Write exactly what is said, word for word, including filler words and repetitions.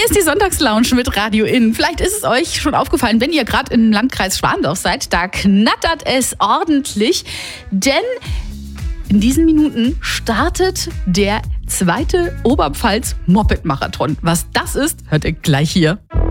Hier ist die Sonntagslounge mit Radio In. Vielleicht ist es euch schon aufgefallen, wenn ihr gerade im Landkreis Schwandorf seid, da knattert es ordentlich, denn in diesen Minuten startet der zweite Oberpfalz-Moped-Marathon. Was das ist, hört ihr gleich hier.